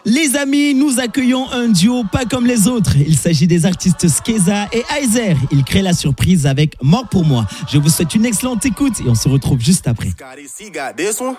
Les amis, nous accueillons un duo pas comme les autres. Il s'agit des artistes Skeza et Aizer. Ils créent la surprise avec Mort pour moi. Je vous souhaite une excellente écoute et on se retrouve juste après.